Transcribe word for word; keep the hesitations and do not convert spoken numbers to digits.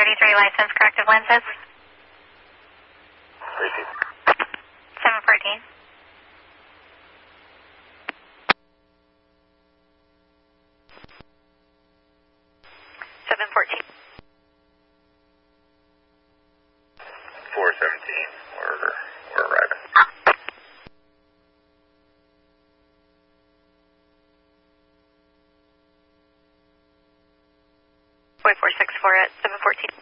thirty-three license, corrective lenses. Repeat. seven fourteen. seven fourteen. four seventeen. We're, we're arriving. four four six four at seven fourteen.